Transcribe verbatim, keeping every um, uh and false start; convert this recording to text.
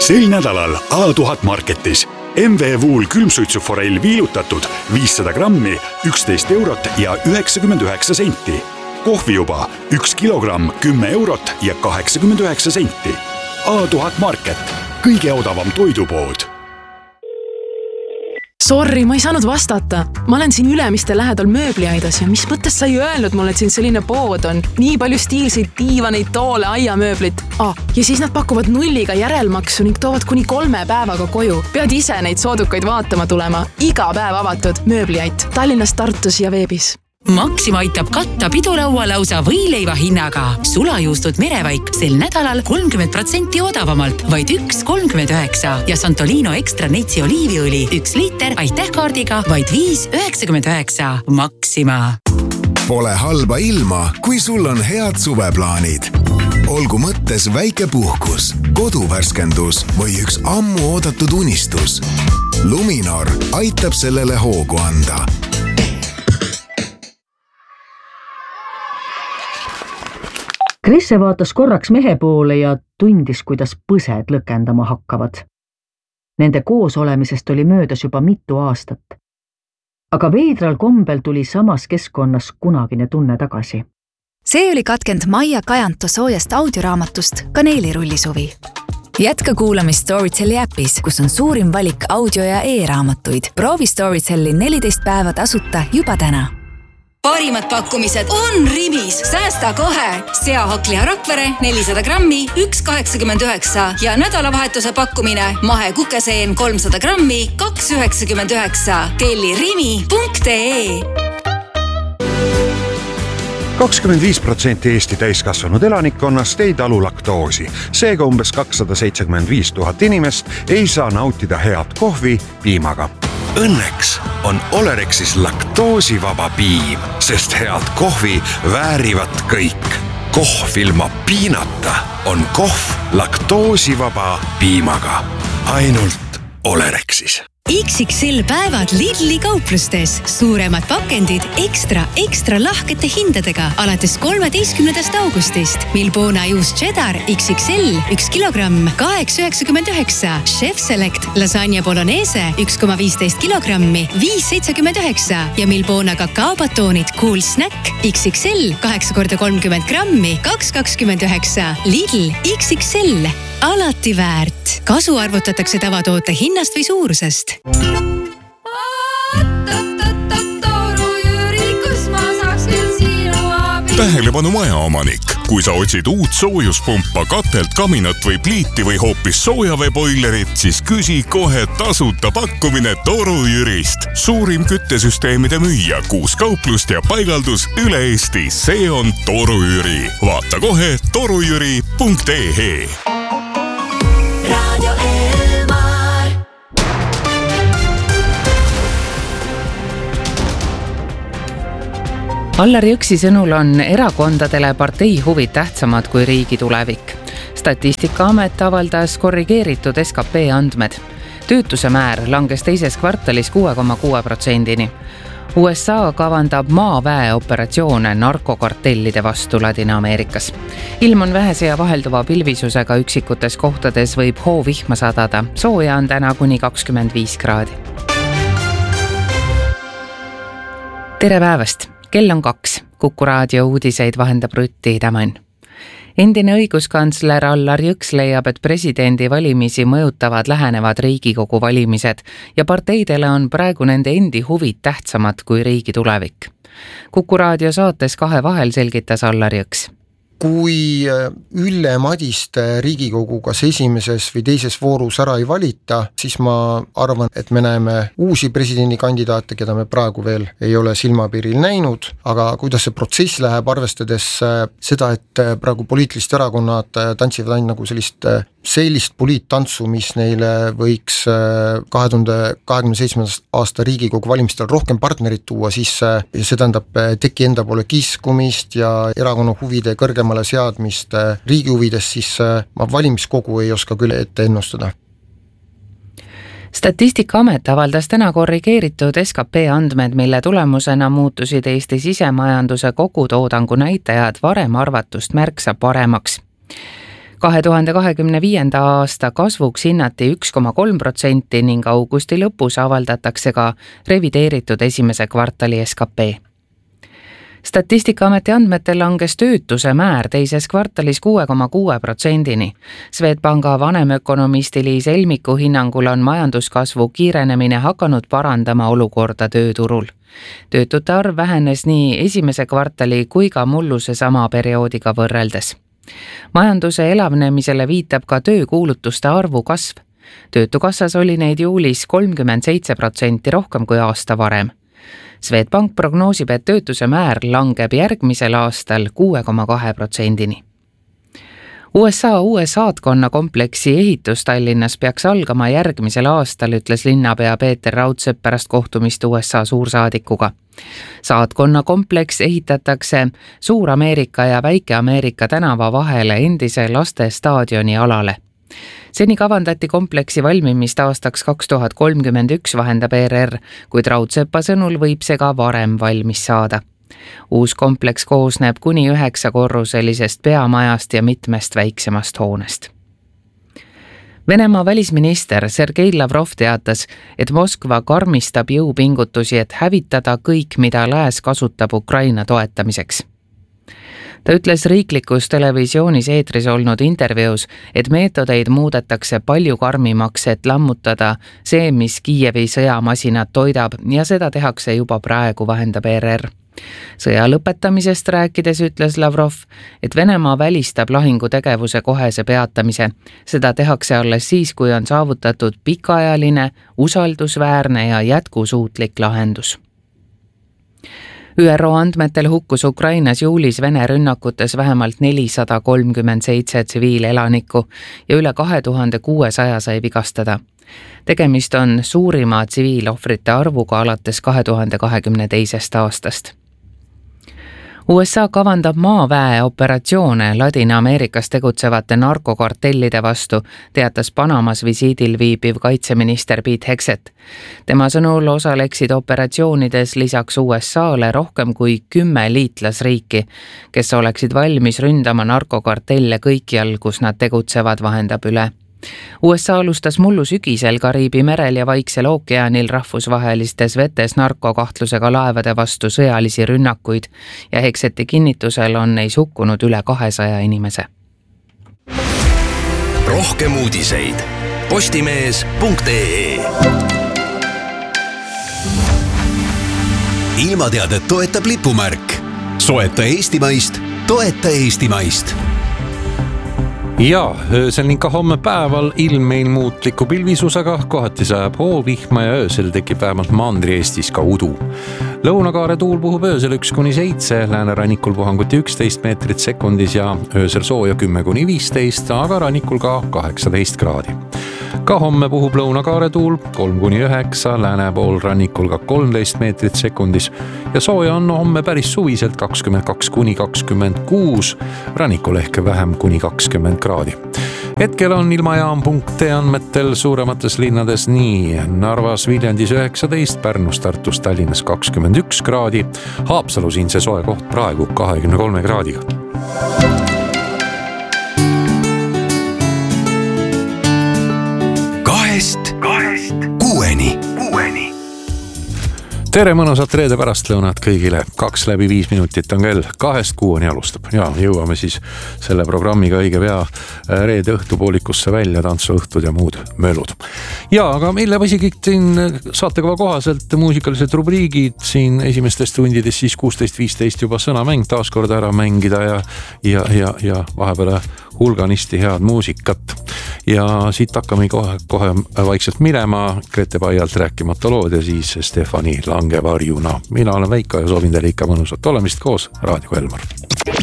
Sel nädalal A tuhat Marketis M V Wool külmsuitsuforell viilutatud viissada grammi, üksteist eurot ja üheksakümmend üheksa senti. Kohvijuba üks kilogramm, kümme eurot ja kaheksakümmend üheksa senti. A tuhat Market, kõige odavam toidupood. Sorry, ma ei saanud vastata. Ma olen siin Ülemiste lähedal mööbliaidas ja mis mõttes sa ei öelnud mulle, et siin selline pood on? Nii palju stiilseid diivaneid, toole, aiamööblit. Ah, ja siis nad pakuvad nulliga järelmaksu ning toovad kuni kolme päevaga koju. Pead ise neid soodukaid vaatama tulema. Iga päev avatud mööbliait Tallinnas, Tartus ja veebis. Maxima aitab katta pidulaua lausa võileiva hinnaga. Sulajuustud merevaik sel nädalal kolmkümmend protsenti odavamalt, vaid üks kolmkümmend üheksa ja Santolino Extra Neitsi oliiviõli üks liiter aitähkaardiga vaid viis üheksakümmend üheksa. Maxima. Pole halba ilma, kui sul on head suveplaanid. Olgu mõttes väike puhkus, koduvärskendus või üks ammu oodatud unistus. Luminor aitab sellele hoogu anda. Krisse vaatas korraks mehe poole ja tundis, kuidas põsed lõkendama hakkavad. Nende koos olemisest oli möödas juba mitu aastat. Aga veidral kombel tuli samas keskkonnas kunagine tunne tagasi. See oli katkend Maia Kajanto soojast audioraamatust Kaneelirullisuvi. Jätka kuulamist Storytelli äpis, kus on suurim valik audio- ja e-raamatuid. Proovi Storytelli neliteist päeva tasuta juba täna. Parimad pakkumised on Rimis. Säästa kohe. Seahakli Rakvere nelisada grammi, üks kaheksakümmend üheksa ja nädalavahetuse pakkumine mahe kukeseen kolmsada grammi, kaks üheksakümmend üheksa. Telli rimi punkt ee. kakskümmend viis protsenti Eesti täiskasvanud elanikkonnast ei talu laktoosi. Seega umbes kakssada seitsekümmend viis tuhat inimest ei saa nautida head kohvi piimaga. Õnneks on Olerexis laktoosivaba piim, sest head kohvi väärivad kõik. Kohv ilma piinata on kohv laktoosivaba piimaga. Ainult Olerexis. X X L päevad Lidli kauplustes. Suuremad pakendid ekstra, ekstra lahkete hindadega alates kolmeteistkümnendast augustist. Milbona juus cheddar X X L üks kilogramm, kaheksa üheksakümmend üheksa. Chef Select lasagne bolognese üks koma viisteist kilogrammi, viis seitsekümmend üheksa. Ja Milbona kakaobatoonid Cool Snack X X L kaheksa korda kolmkümmend grammi, kaks kakskümmend üheksa. Lidl X X L. Alati väärt. Kasu arvutatakse tavatoote hinnast või suurusest. Tähelepanu majaomanik. Kui sa otsid uut soojuspumpa, katelt, kaminat või pliiti või hoopis soojaveeboilerit, siis küsi kohe tasuta pakkumine Toru Jürist. Suurim küttesüsteemide müüja, kuus kauplust ja paigaldus üle Eesti. See on Toru Jüri. Vaata kohe torujüri punkt ee. Allar Jõksi sõnul on erakondadele partei huvid tähtsamad kui riigi tulevik. Statistikaamet avaldas korrigeeritud S K P andmed. Töötuse määr langes teises kvartalis kuue koma kuue protsendini. U S A kavandab maaväe operatsioone narkokartellide vastu Ladina-Ameerikas. Ilm on vähese ja vahelduva pilvisusega, üksikutes kohtades võib hoovihma sadada. Sooja on täna kuni kakskümmend viis kraadi. Tere päevast! Kell on kaks. Kuku raadio uudiseid vahendab Rutti Täman. Endine õiguskantsler Allar Jõks leiab, et presidendi valimisi mõjutavad lähenevad Riigikogu valimised ja parteidele on praegu nende endi huvid tähtsamad kui riigi tulevik. Kuku raadio saates Kahe vahel selgitas Allar Jõks. Kui Ülle Madiste Riigikogu kas esimeses või teises voorus ära ei valita, siis ma arvan, et me näeme uusi presidendikandidaate, keda me praegu veel ei ole silmapiiril näinud, aga kuidas see protsess läheb, arvestades seda, et praegu poliitilist erakonnad tantsivad ainult nagu sellist sellist poliittantsu, mis neile võiks kahe tuhande kahekümne seitsmenda aasta Riigikogu valimistel rohkem partnerit tuua, siis see tähendab teki enda poole kiskumist ja erakonna huvide kõrgemale seadmist riigi huvides, siis ma valimiskogu ei oska küll ette ennustada. Statistikaamet avaldas täna korrigeeritud S K P andmed, mille tulemusena muutusid Eesti sisemajanduse kogutoodangu näitajad varem arvatust märksa paremaks. kahe tuhande kahekümne viienda aasta kasvuks hinnati üks koma kolm protsenti ning augusti lõpus avaldatakse ka revideeritud esimese kvartali S K P. Statistikaameti andmetel langes töötuse määr teises kvartalis kuue koma kuue protsendini. Swedbanka vanemökonomisti Liis Elmiku hinnangul on majanduskasvu kiirenemine hakanud parandama olukorda tööturul. Töötute arv vähenes nii esimese kvartali kui ka mulluse sama perioodiga võrreldes. Majanduse elavnemisele viitab ka töökuulutuste arvu kasv. Töötukassas oli neid juulis kolmkümmend seitse protsenti rohkem kui aasta varem. Swedbank prognoosib, et töötuse määr langeb järgmisel aastal kuue koma kahe protsendini. U S A uue saatkonna kompleksi ehitus Tallinnas peaks algama järgmisel aastal, ütles linnapea Peeter Raudsepp pärast kohtumist U S A suursaadikuga. Saatkonna kompleks ehitatakse Suur-Ameerika ja Väike-Ameerika tänava vahele endise lastestaadioni alale. Seni kavandati kompleksi valmimist aastaks kaks tuhat kolmkümmend üks, vahendab E R R, kuid Raudsepa sõnul võib see ka varem valmis saada. Uus kompleks koosneb kuni üheksa korruselisest peamajast ja mitmest väiksemast hoonest. Venemaa välisminister Sergei Lavrov teatas, et Moskva karmistab jõupingutusi, et hävitada kõik, mida lääs kasutab Ukraina toetamiseks. Ta ütles riiklikus televisioonis eetris olnud intervjuus, et meetodeid muudetakse palju karmimaks, et lammutada see, mis Kiievi sõjamasinat toidab, ja seda tehakse juba praegu, vahendab E R R. Sõja lõpetamisest rääkides ütles Lavrov, et Venemaa välistab lahingutegevuse kohese peatamise. Seda tehakse alles siis, kui on saavutatud pikaajaline, usaldusväärne ja jätkusuutlik lahendus. Ü R O andmetel hukkus Ukrainas juulis Vene rünnakutes vähemalt nelisada kolmkümmend seitse tsiviilelanikku ja üle kahe tuhande kuuesaja sai vigastada. Tegemist on suurima tsiviilohvrite arvuga alates kahe tuhande kahekümne teisest aastast. U S A kavandab maaväe operatsioone Ladina-Ameerikas tegutsevate narkokartellide vastu, teatas Panamas visiidil viibiv kaitseminister Pete Hegseth. Tema sõnul osaleksid operatsioonides lisaks U S A-le rohkem kui kümme liitlasriiki, kes oleksid valmis ründama narkokartelle kõikjal, kus nad tegutsevad, vahendab üle. U S A alustas mullu sügisel Kariibi merel ja Vaiksel ookeanil rahvusvahelistes vetes narkokahtlusega laevade vastu sõjalisi rünnakuid ja Hegsethi kinnitusel on neis hukkunud üle kahesaja inimese. Rohkem uudiseid postimees punkt ee. Ilmateadet toetab lipumärk. Soeta eestimaist, toeta eestimaist. Ja öösel ning ka homme päeval ilm meil muutliku pilvisusega, kohati sajab hoovihma ja öösel tekib vähemalt Mandri-Eestis ka udu. Lõunakaare tuul puhub öösel üks kuni seitse, läänerannikul puhanguti üksteist meetrit sekundis ja öösel sooja kümme kuni viisteist, aga rannikul ka kaheksateist kraadi. Ka homme puhub lõunakaare tuul kolm kuni üheksa, lääne pool rannikul ka kolmteist meetrit sekundis ja sooja on homme päris suviselt kakskümmend kaks kuni kakskümmend kuus, rannikul ehk vähem kuni kakskümmend kraadi. Hetkel on ilmajaam punkt ee andmetel suuremates linnades nii Narvas, Viljandis üheksateist, Pärnus, Tartus, Tallinnas kakskümmend üks kraadi, Haapsalu siin see soe koht praegu kahekümne kolme kraadiga. Kahest, kahest, kuueni, kuueni. Tere mõnusat reede pärastlõunat kõigile. Kaks läbi viis minutit on kell, kahest kuueni alustab. Ja jõuame siis selle programmiga õige pea reede õhtupoolikusse välja, tantsuõhtud ja muud möölud. Ja, aga meile võisikik siin saatekava kohaselt muusikalised rubriigid siin esimestes tundides siis kuusteist viisteist juba sõnamäng taaskord ära mängida ja, ja, ja, ja vahepeale hulganisti head muusikat. Ja siit hakkame kohe, kohe vaikselt minema Grete Paialt rääkimata lood ja siis Stefani Langevarjuna. Mina olen Veiko ja soovin teile ikka mõnusat olemist koos Raadio Elmar.